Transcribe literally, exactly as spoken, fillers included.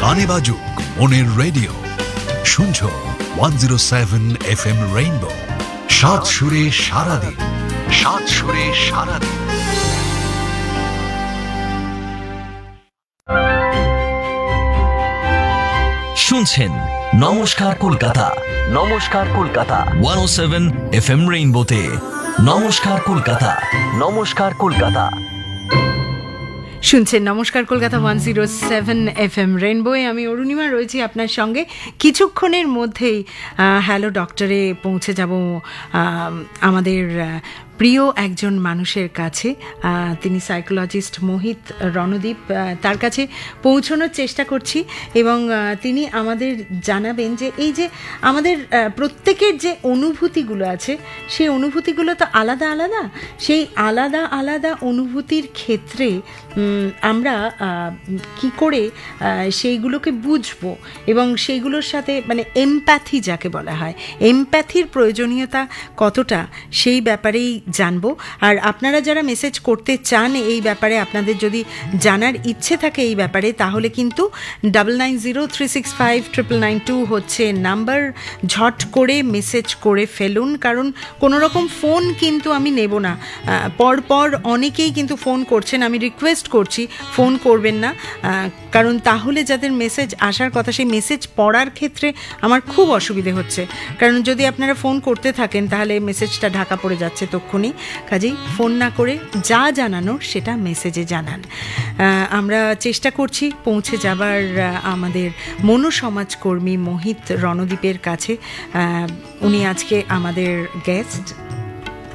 গানে বাজুক মনের রেডিও, শুনছো one zero seven F M rainbow. সাত সুরে সারাদিন, সাত সুরে সারাদিন। শুনছেন নমস্কার কলকাতা, নমস্কার কলকাতা ওয়ান ও সেভেন এফ এম রেইনবোতে। নমস্কার কলকাতা, নমস্কার কলকাতা শুনছেন নমস্কার Kolkata one zero seven F M রেইনবোয়ে। আমি অরুণিমা রয়েছি আপনার সঙ্গে। কিছুক্ষণের মধ্যেই হ্যালো ডক্টরে পৌঁছে যাব আমাদের প্রিয় একজন মানুষের কাছে। তিনি সাইকোলজিস্ট মোহিত রণদীপ, তার কাছে পৌঁছানোর চেষ্টা করছি এবং তিনি আমাদের জানাবেন যে এই যে আমাদের প্রত্যেকের যে অনুভূতিগুলো আছে সেই অনুভূতিগুলো তো আলাদা আলাদা। সেই আলাদা আলাদা অনুভূতির ক্ষেত্রে আমরা কি করে সেইগুলোকে বুঝবো এবং সেইগুলোর সাথে মানে এমপ্যাথি যাকে বলা হয়, এমপ্যাথির প্রয়োজনীয়তা কতটা সেই ব্যাপারেই জানবো। আর আপনারা যারা মেসেজ করতে চান এই ব্যাপারে, আপনাদের যদি জানার ইচ্ছে থাকে এই ব্যাপারে, তাহলে কিন্তু double nine zero three six five triple nine two হচ্ছে নাম্বার। ঝট করে মেসেজ করে ফেলুন, কারণ কোনো রকম ফোন কিন্তু আমি নেব না। পরপর অনেকেই কিন্তু ফোন করছেন, আমি রিকোয়েস্ট করছি ফোন করবেন না, কারণ তাহলে যাদের মেসেজ আসার কথা সেই মেসেজ পড়ার ক্ষেত্রে আমার খুব অসুবিধে হচ্ছে। কারণ যদি আপনারা ফোন করতে থাকেন তাহলে মেসেজটা ঢাকা পড়ে যাচ্ছে তক্ষুনি। কাজেই ফোন না করে যা জানানোর সেটা মেসেজে জানান। আমরা চেষ্টা করছি পৌঁছে যাবার আমাদের মনোসমাজকর্মী মোহিত রণদীপের কাছে। উনি আজকে আমাদের গেস্ট।